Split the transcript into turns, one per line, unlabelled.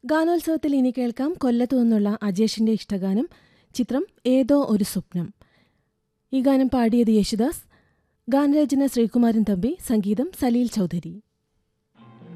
ഗാനോത്സവത്തിൽ ഇനി കേൾക്കാം കൊല്ലത്തു നിന്നുള്ള അജേഷിന്റെ ഇഷ്ടഗാനം. ചിത്രം ഏതോ ഒരു സ്വപ്നം. ഈ ഗാനം പാടിയത് യേശുദാസ്. ഗാനരചന ശ്രീകുമാരൻ തമ്പി. സംഗീതം സലീൽ ചൗധരി.